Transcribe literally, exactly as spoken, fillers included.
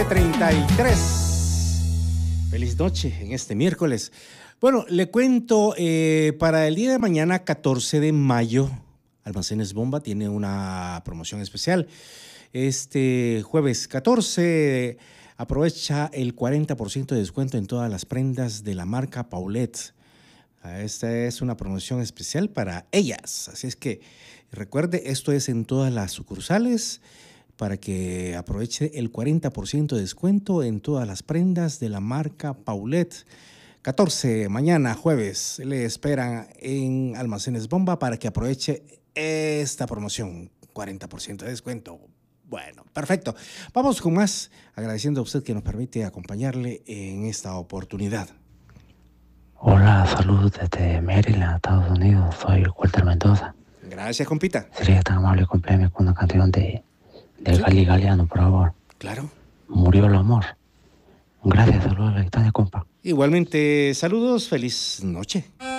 treinta y tres. Feliz noche en este miércoles. Bueno, le cuento, eh, para el día de mañana, catorce de mayo, Almacenes Bomba tiene una promoción especial. Este jueves catorce, aprovecha el cuarenta por ciento de descuento en todas las prendas de la marca Paulette. Esta es una promoción especial para ellas. Así es que recuerde, esto es en todas las sucursales para que aproveche el cuarenta por ciento de descuento en todas las prendas de la marca Paulette. catorce, mañana jueves, le esperan en Almacenes Bomba para que aproveche esta promoción. cuarenta por ciento de descuento. Bueno, perfecto. Vamos con más, agradeciendo a usted que nos permite acompañarle en esta oportunidad. Hola, saludos desde Maryland, Estados Unidos. Soy Walter Mendoza. Gracias, compita. Sería tan amable cumpleaños con una canción de, de ¿Sí? Gali Galeano, por favor. Claro. Murió el amor. Gracias, saludos a la distancia, compa. Igualmente, saludos, feliz noche.